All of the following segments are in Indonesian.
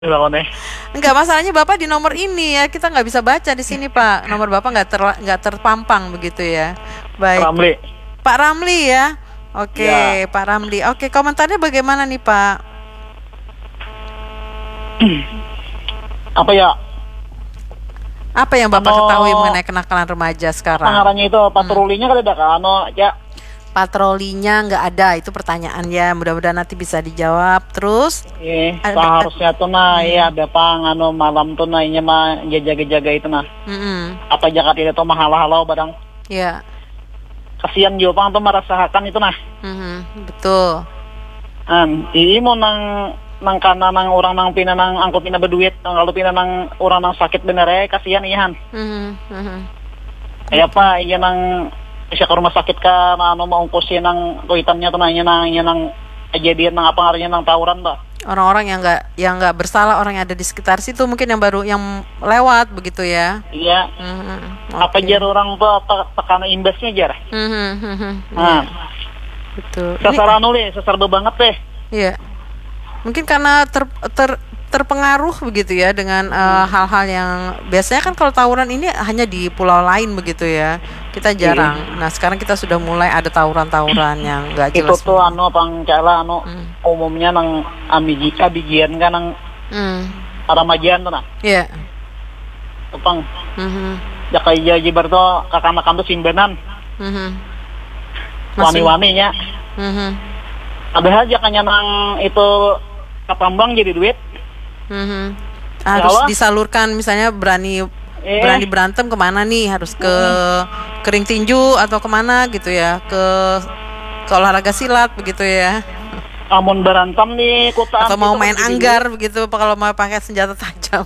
Lawannya. Enggak, masalahnya Bapak di nomor ini ya, kita nggak bisa baca di sini Pak. Nomor Bapak nggak terpampang begitu ya. Baik, Ramli. Pak Ramli ya. Oke, Ya. Pak Ramli. Oke, komentarnya bagaimana nih Pak? Apa ya? Apa yang Bapak Ano, ketahui mengenai kenakalan remaja sekarang? Pengarahnya itu patrolinya kan ada kan? Ya. Patrolinya nggak ada, itu pertanyaannya. Mudah-mudahan nanti bisa dijawab. Terus? Seharusnya tuh ya ada pang malam tuh inya mah jaga-jaga itu nah. Apa Jakarta itu mahalau-halau barang. Ya. Kasihan juga pang tuh merasakan itu nah. Betul. Ini mau nang kana nang orang nang pina nang angkut pina berduit, kalau pina nang orang nang sakit bener ya kasihan iyan. Kayak apa iya nang bisa ke rumah sakit ka mau ongkosin nang kuitannya tuh nanya nang kejadian nang apa ngaruhnya nang tawuran bah. Orang-orang yang nggak bersalah, orang yang ada di sekitar situ mungkin yang lewat begitu ya. Iya. Apa jar orang tuh tekanan imbasnya jar. Betul. Sasar sasar banget deh. Iya. Mungkin karena terpengaruh begitu ya dengan hal-hal yang biasanya kan kalau tawuran ini hanya di pulau lain begitu ya. Kita jarang. Nah, sekarang kita sudah mulai ada tawuran-tawuran yang enggak jelas. Itu tuh pangcala umumnya nang amijika bijian kan nang aramajian tuh nah. Iya. Tupang. Jakai jajibar tuh kakanakan tuh simbenan. Wani-waninya. Ada aja kanya nang itu kapambang jadi duit. Harus disalurkan, misalnya berani berantem kemana nih, harus ke kering tinju atau kemana gitu ya, ke olahraga silat begitu ya. Amun berantem nih kutaan atau mau main anggar begitu, kalau mau pakai senjata tajam.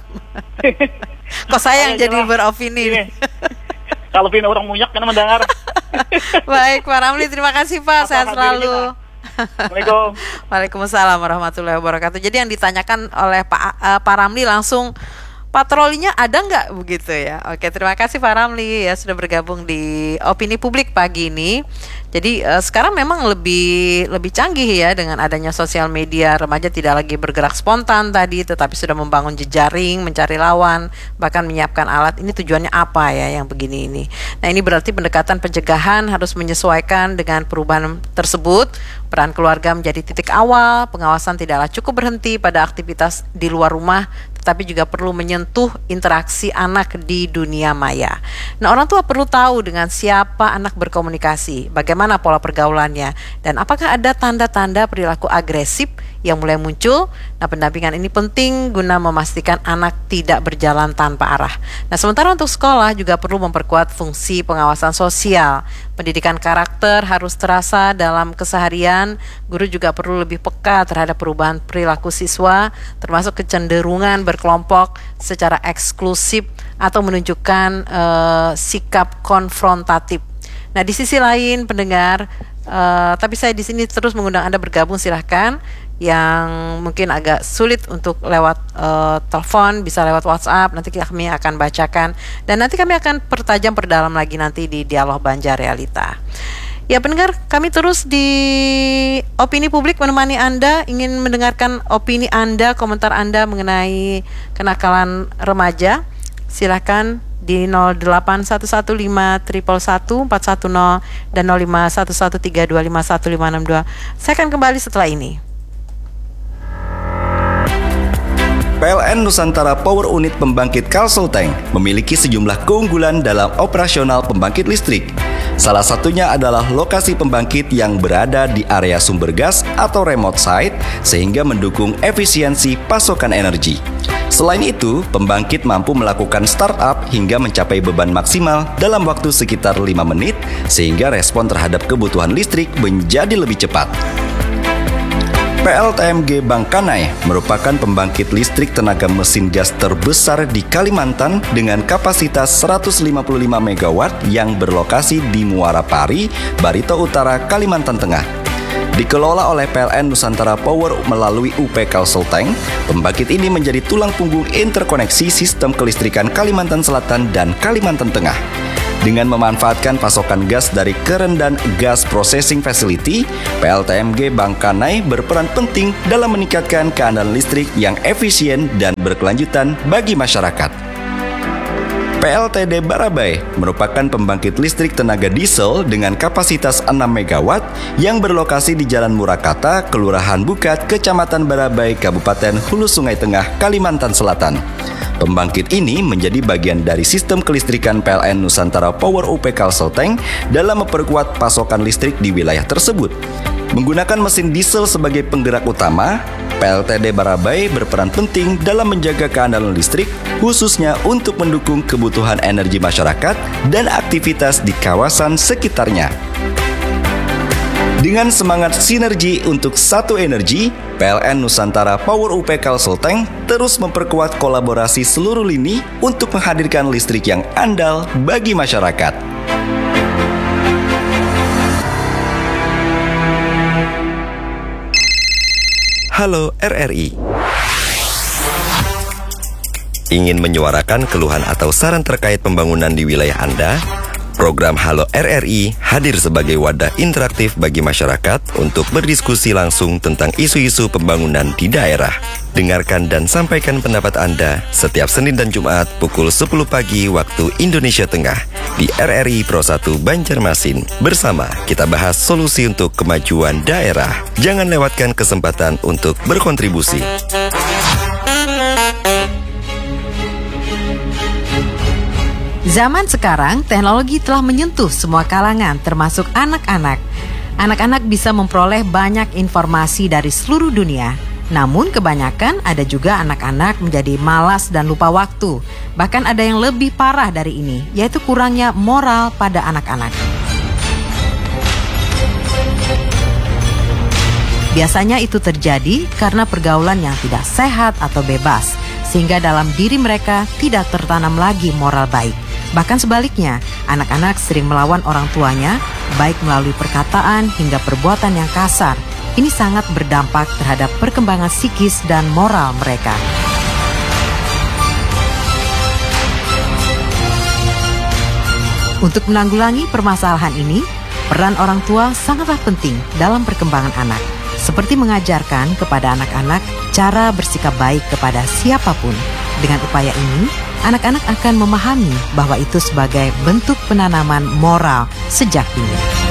Kok saya yang jadi beropini. Kalau pina orang munyak kan mendengar. Baik Pak Ramli, terima kasih Pak, sehat selalu. Assalamualaikum. Waalaikumsalam warahmatullahi wabarakatuh. Jadi yang ditanyakan oleh Pak Ramli langsung, patrolinya ada nggak begitu ya? Oke, terima kasih Pak Ramli ya sudah bergabung di Opini Publik pagi ini. Jadi sekarang memang lebih canggih ya dengan adanya sosial media. Remaja tidak lagi bergerak spontan tadi, tetapi sudah membangun jejaring, mencari lawan, bahkan menyiapkan alat. Ini tujuannya apa ya yang begini ini? Nah, ini berarti pendekatan pencegahan harus menyesuaikan dengan perubahan tersebut. Peran keluarga menjadi titik awal. Pengawasan tidaklah cukup berhenti pada aktivitas di luar rumah, tapi juga perlu menyentuh interaksi anak di dunia maya. Nah, orang tua perlu tahu dengan siapa anak berkomunikasi, bagaimana pola pergaulannya, dan apakah ada tanda-tanda perilaku agresif yang mulai muncul. Nah, pendampingan ini penting guna memastikan anak tidak berjalan tanpa arah. Nah, sementara untuk sekolah juga perlu memperkuat fungsi pengawasan sosial. Pendidikan karakter harus terasa dalam keseharian. Guru juga perlu lebih peka terhadap perubahan perilaku siswa, termasuk kecenderungan berkelompok secara eksklusif atau menunjukkan sikap konfrontatif. Nah, di sisi lain pendengar, tapi saya di sini terus mengundang Anda bergabung, silahkan. Yang mungkin agak sulit untuk lewat telepon, bisa lewat WhatsApp, nanti kami akan bacakan, dan nanti kami akan perdalam lagi nanti di Dialog Banjar Realita. Ya pendengar, kami terus di Opini Publik menemani Anda, ingin mendengarkan opini Anda, komentar Anda mengenai kenakalan remaja. Silakan di 081151111410 dan 051132515562. Saya akan kembali setelah ini. PLN Nusantara Power Unit Pembangkit Kalsel Tank memiliki sejumlah keunggulan dalam operasional pembangkit listrik. Salah satunya adalah lokasi pembangkit yang berada di area sumber gas atau remote site sehingga mendukung efisiensi pasokan energi. Selain itu, pembangkit mampu melakukan startup hingga mencapai beban maksimal dalam waktu sekitar 5 menit sehingga respon terhadap kebutuhan listrik menjadi lebih cepat. PLTMG Bangkanai merupakan pembangkit listrik tenaga mesin gas terbesar di Kalimantan dengan kapasitas 155 MW yang berlokasi di Muara Pari, Barito Utara, Kalimantan Tengah. Dikelola oleh PLN Nusantara Power melalui UP Kalsel Tank, pembangkit ini menjadi tulang punggung interkoneksi sistem kelistrikan Kalimantan Selatan dan Kalimantan Tengah. Dengan memanfaatkan pasokan gas dari Kerendan Gas Processing Facility, PLTMG Bangkanai berperan penting dalam meningkatkan keandalan listrik yang efisien dan berkelanjutan bagi masyarakat. PLTD Barabai merupakan pembangkit listrik tenaga diesel dengan kapasitas 6 MW yang berlokasi di Jalan Murakata, Kelurahan Bukat, Kecamatan Barabai, Kabupaten Hulu Sungai Tengah, Kalimantan Selatan. Pembangkit ini menjadi bagian dari sistem kelistrikan PLN Nusantara Power UP Kalselteng dalam memperkuat pasokan listrik di wilayah tersebut. Menggunakan mesin diesel sebagai penggerak utama, PLTD Barabai berperan penting dalam menjaga keandalan listrik, khususnya untuk mendukung kebutuhan energi masyarakat dan aktivitas di kawasan sekitarnya. Dengan semangat sinergi untuk satu energi, PLN Nusantara Power UP Kalselteng terus memperkuat kolaborasi seluruh lini untuk menghadirkan listrik yang andal bagi masyarakat. Halo RRI. Ingin menyuarakan keluhan atau saran terkait pembangunan di wilayah Anda? Program Halo RRI hadir sebagai wadah interaktif bagi masyarakat untuk berdiskusi langsung tentang isu-isu pembangunan di daerah. Dengarkan dan sampaikan pendapat Anda setiap Senin dan Jumat pukul 10 pagi waktu Indonesia Tengah di RRI Pro 1 Banjarmasin. Bersama kita bahas solusi untuk kemajuan daerah. Jangan lewatkan kesempatan untuk berkontribusi. Zaman sekarang, teknologi telah menyentuh semua kalangan, termasuk anak-anak. Anak-anak bisa memperoleh banyak informasi dari seluruh dunia. Namun kebanyakan ada juga anak-anak menjadi malas dan lupa waktu. Bahkan ada yang lebih parah dari ini, yaitu kurangnya moral pada anak-anak. Biasanya itu terjadi karena pergaulan yang tidak sehat atau bebas, sehingga dalam diri mereka tidak tertanam lagi moral baik. Bahkan sebaliknya, anak-anak sering melawan orang tuanya, baik melalui perkataan hingga perbuatan yang kasar. Ini sangat berdampak terhadap perkembangan psikis dan moral mereka. Untuk menanggulangi permasalahan ini, peran orang tua sangatlah penting dalam perkembangan anak. Seperti mengajarkan kepada anak-anak cara bersikap baik kepada siapapun. Dengan upaya ini, anak-anak akan memahami bahwa itu sebagai bentuk penanaman moral sejak dini.